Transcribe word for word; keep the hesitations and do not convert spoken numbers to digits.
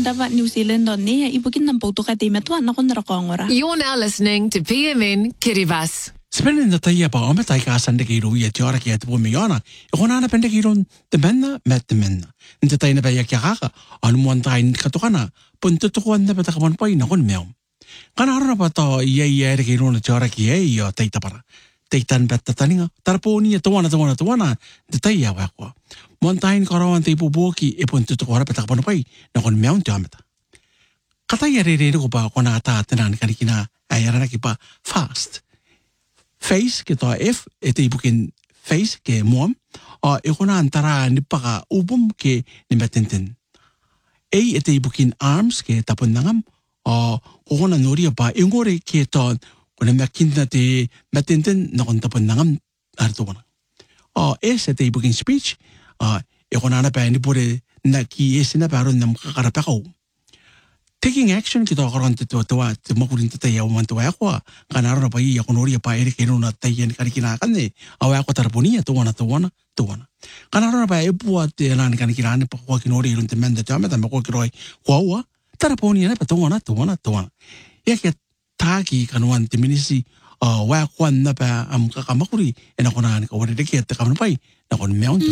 dapat New Zealand on ni ibukin ng puto ka timet wa na kun rakongora. You're now listening to P M N Kiribati. Spending the day about on the Taika Sunday Giro yet York yet Womiana, Ronana Pendagiron, the Menna met the Menna. In the Taina Bayakaka, on one time Katukana, Puntu to one never take one point on Mel. Canarabato ye ye Giron Jorak ye or Taitapara. Taitan bet the Taninga, Tarponi at one at one at one, the Taya Wakwa. One time Coron Tapu Boki, a puntu to Warapatapan Pay, no on Mount Diameter. Kataya Reduba, Konata, Tenan Karikina, Ayarakipa, fast. Face kita F ito ibukin face ke muam o ikuna antara nipaka ubum ke nimetenten. A ito ibukin arms ke tapon nangam o kukuna nuri pa ingore ke to kuna makin na te metenten na kun tapon nangam arto wana. O S ito ibukin speech o ikuna na pa ni pure na ki S na paron nam kakarapakaw. Taking action kita karon to to to makurin to tayo man to ako kanaro na pa iya kunori pa ere kino na tayo ni kanikinakan eh awa ako tarponi to wana to wana to wana kanaro na pa epuat na ni kanikinakan pa ko kinori iron te menda tama tama ko kiroi kwawa tarponi na pa to wana to wana to wana ya ke taki kanuan te minisi wa kwan na pa am kakamakuri ena kona ni kawari de ke te kampai na kon meon